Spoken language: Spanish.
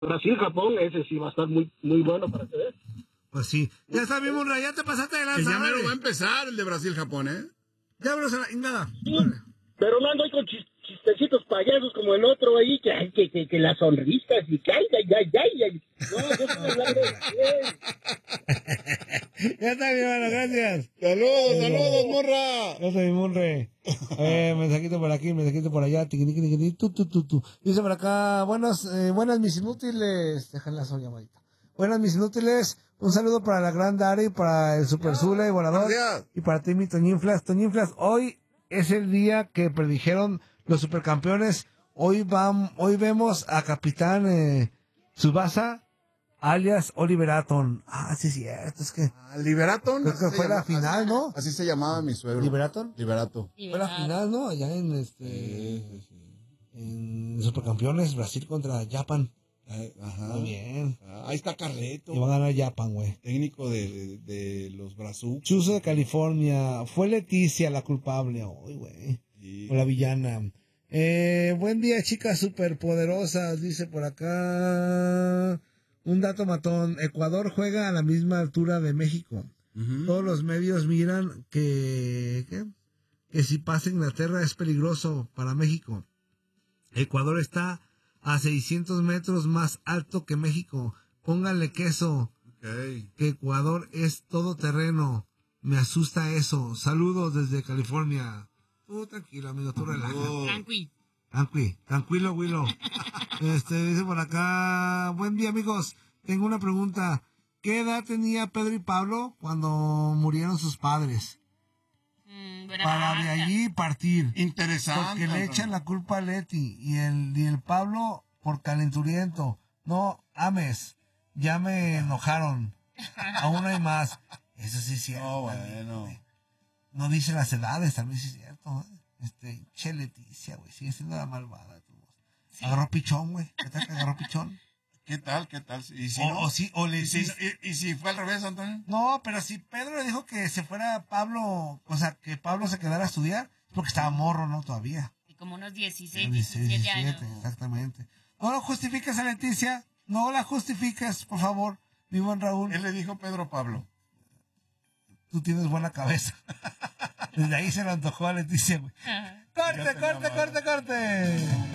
Brasil-Japón, ese sí va a estar muy, muy bueno para que veas. Pues sí. Ya está bien, Monra, ya te pasaste de lanza. Que ya me lo va a empezar el de Brasil-Japón, ¿eh? Ya vámonos a la nada. Sí, pero no ando ahí con chistecitos payasos como el otro ahí, que las sonrisas y que ay. No, yo estoy hablando de bien. Ya está bien, hermano, gracias. Saludos, morra. Yo soy Monre. Mensajito por aquí, mensajito por allá. Tiquini, tu. Dice por acá, buenas mis inútiles. Déjenla su llamadita. Buenas mis inútiles. Un saludo para la gran Dari, para el Super Zula y Volador. Gracias. Y para ti, mi Toñinflas. Toñinflas, hoy es el día que predijeron los supercampeones. Hoy vemos a Capitán Tsubasa, alias Oliver Atom. Ah, sí, cierto, es que... Liberaton. Creo que fue la final, ¿no? Así se llamaba mi suegro. ¿Liberaton? Liberato. Fue la final, ¿no? Allá en en Supercampeones, Brasil contra Japan. Ajá. Muy bien. Ahí está Carreto. Y van a ganar Japan, güey. Técnico de los Brazucas. Chuzo de California. Fue Leticia la culpable hoy, güey. Sí. O la villana. Buen día, chicas superpoderosas. Dice por acá. Un dato matón. Ecuador juega a la misma altura de México. Uh-huh. Todos los medios miran que si pasa Inglaterra es peligroso para México. Ecuador está a 600 metros más alto que México. Pónganle queso. Okay. Que Ecuador es todo terreno. Me asusta eso. Saludos desde California. Tú tranquilo, amigo, tú relaja. Tranquilo, Willow. Dice por acá, buen día, amigos. Tengo una pregunta. ¿Qué edad tenía Pedro y Pablo cuando murieron sus padres? Para de allí partir. Interesante. Porque le echan la culpa a Leti y el Pablo por calenturiento. No ames. Ya me enojaron. Aún hay más. Eso sí es cierto. Oh, bueno. No dice las edades, tal vez sí es cierto. Che Leticia, güey, sigue siendo la malvada. Sí. Agarró pichón, güey. ¿Qué tal que agarró pichón? ¿Qué tal? ¿Y si ¿Y si fue al revés, Antonio? No, pero si Pedro le dijo que se fuera Pablo, o sea, que Pablo se quedara a estudiar, es porque estaba morro, ¿no? Todavía. Y como unos 16, 17 años. Exactamente. No lo justifiques a Leticia, no la justifiques, por favor, mi buen Raúl. Él le dijo Pedro Pablo. Tú tienes buena cabeza. Desde ahí se le antojó a Leticia, güey. ¡Corte!